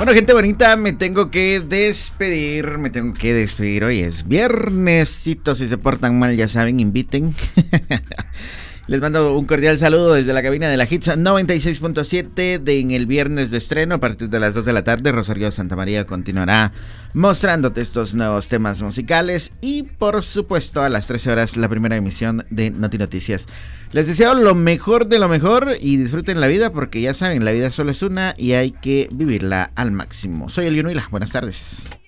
Bueno, gente bonita, me tengo que despedir. Hoy es viernesito. Si se portan mal, ya saben, inviten. Les mando un cordial saludo desde la cabina de la Hits 96.7 en el viernes de estreno. A partir de las 2 de la tarde, Rosario Santamaría continuará mostrándote estos nuevos temas musicales. Y por supuesto, a las 13 horas, la primera emisión de Noti Noticias. Les deseo lo mejor de lo mejor y disfruten la vida, porque ya saben, la vida solo es una y hay que vivirla al máximo. Soy Elio Nuila, buenas tardes.